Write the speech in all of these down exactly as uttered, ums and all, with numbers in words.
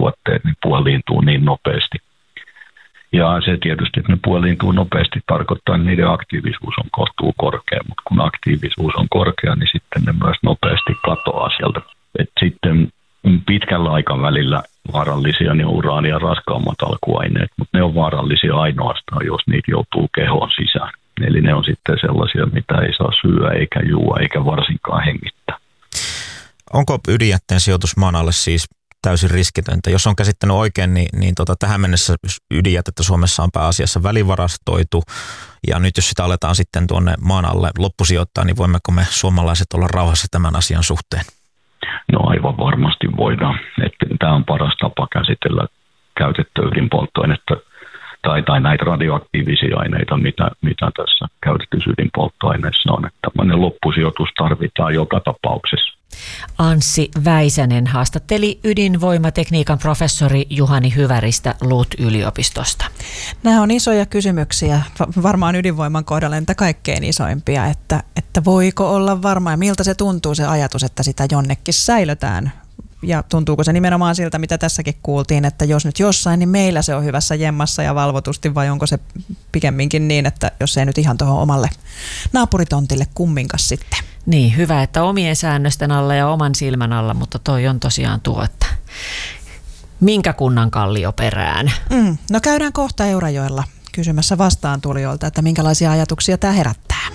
tuotteet niin puoliintuu niin nopeasti. Ja se tietysti, että ne puoliintuu nopeasti, tarkoittaa, että niiden aktiivisuus on kohtuu korkea, mutta kun aktiivisuus on korkea, niin sitten ne myös nopeasti katoaa sieltä. Et sitten pitkällä aikavälillä vaarallisia niin uraani ja raskaammat alkuaineet, mutta ne on vaarallisia ainoastaan, jos niitä joutuu kehoon sisään. Eli ne on sitten sellaisia, mitä ei saa syödä eikä juua eikä varsinkaan hengittää. Onko ydinjätteen sijoitus maan alle siis täysin riskitöntä? Jos on käsittänyt oikein, niin, niin tota, tähän mennessä ydinjätettä Suomessa on pääasiassa välivarastoitu. Ja nyt jos sitä aletaan sitten tuonne maan alle loppusijoittaa, niin voimmeko me suomalaiset olla rauhassa tämän asian suhteen? No aivan varmasti voidaan. Että tämä on paras tapa käsitellä käytettyä ydinpolttoainetta tai, tai näitä radioaktiivisia aineita, mitä, mitä tässä käytetyssä ydinpolttoaineessa on. Että tämmöinen loppusijoitus tarvitaan joka tapauksessa. Anssi Väisänen haastatteli ydinvoimatekniikan professori Juhani Hyväristä L U T-yliopistosta. Nämä on isoja kysymyksiä, varmaan ydinvoiman kohdalla entä kaikkein isoimpia, että, että voiko olla varma ja miltä se tuntuu se ajatus, että sitä jonnekin säilötään. Ja tuntuuko se nimenomaan siltä, mitä tässäkin kuultiin, että jos nyt jossain, niin meillä se on hyvässä jemmassa ja valvotusti, vai onko se pikemminkin niin, että jos ei nyt ihan tuohon omalle naapuritontille kumminkas sitten? Niin, hyvä, että omien säännösten alla ja oman silmän alla, mutta toi on tosiaan tuo, että minkä kunnan kallio perään? Mm, no käydään kohta Eurajoella kysymässä vastaantulijoilta, että minkälaisia ajatuksia tämä herättää.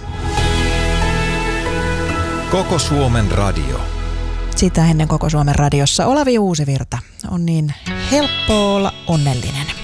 Koko Suomen radio. Sitä ennen Koko Suomen radiossa Olavi Uusivirta on niin helppo olla onnellinen.